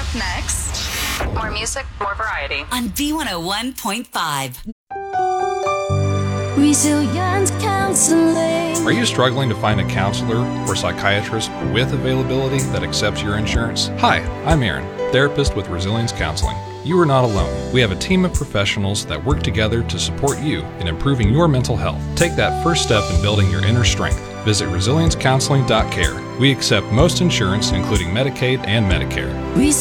up next. More music, more variety. On B101.5. Resilience Counseling. Are you struggling to find a counselor or psychiatrist with availability that accepts your insurance? Hi, I'm Aaron, therapist with Resilience Counseling. You are not alone. We have a team of professionals that work together to support you in improving your mental health. Take that first step in building your inner strength. Visit resiliencecounseling.care. We accept most insurance, including Medicaid and Medicare.